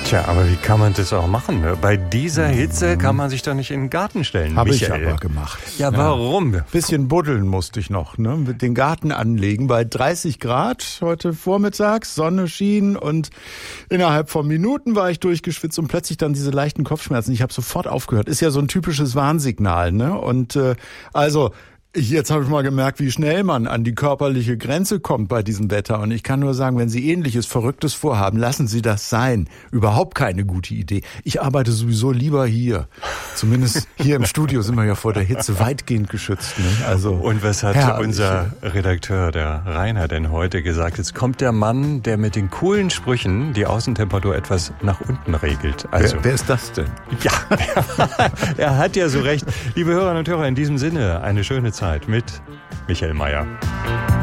Tja, aber wie kann man das auch machen? Ne? Bei dieser Hitze kann man sich doch nicht in den Garten stellen. Habe ich aber gemacht. Ja, warum? Bisschen buddeln musste ich noch, ne? Mit den Garten anlegen bei 30 Grad heute vormittags, Sonne schien und innerhalb von Minuten war ich durchgeschwitzt und plötzlich dann diese leichten Kopfschmerzen. Ich habe sofort aufgehört. Ist ja so ein typisches Warnsignal, ne? Und jetzt habe ich mal gemerkt, wie schnell man an die körperliche Grenze kommt bei diesem Wetter. Und ich kann nur sagen, wenn Sie Ähnliches, Verrücktes vorhaben, lassen Sie das sein. Überhaupt keine gute Idee. Ich arbeite sowieso lieber hier. Zumindest hier im Studio sind wir ja vor der Hitze weitgehend geschützt. Ne? Also, und was hat unser Redakteur, der Rainer, denn heute gesagt? Jetzt kommt der Mann, der mit den coolen Sprüchen die Außentemperatur etwas nach unten regelt. Also, wer ist das denn? Ja, er hat ja so recht. Liebe Hörerinnen und Hörer, in diesem Sinne eine schöne Zeit mit Michael Mayer.